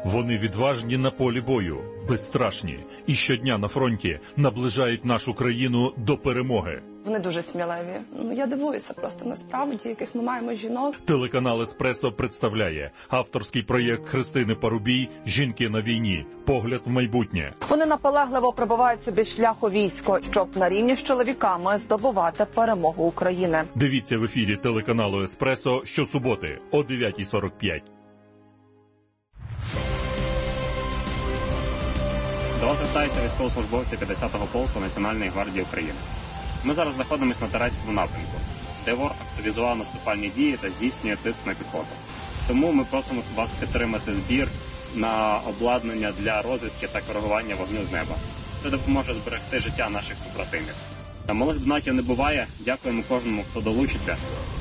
Вони відважні на полі бою, безстрашні і щодня на фронті наближають нашу країну до перемоги. Вони дуже сміливі. Я дивуюся просто насправді, яких ми маємо жінок. Телеканал «Еспресо» представляє авторський проєкт Христини Парубій «Жінки на війні. Погляд в майбутнє». Вони наполегливо пробивають собі шлях у військо, щоб на рівні з чоловіками здобувати перемогу України. Дивіться в ефірі телеканалу «Еспресо» щосуботи о 9:45. До вас звертаються військовослужбовці 50-го полку Національної гвардії України. Ми зараз знаходимося на Торецькому напрямку, де ворог активізував наступальні дії та здійснює тиск на піхоту. Тому ми просимо вас підтримати збір на обладнання для розвідки та коригування вогню з неба. Це допоможе зберегти життя наших побратимів. Малих донатів не буває. Дякуємо кожному, хто долучиться.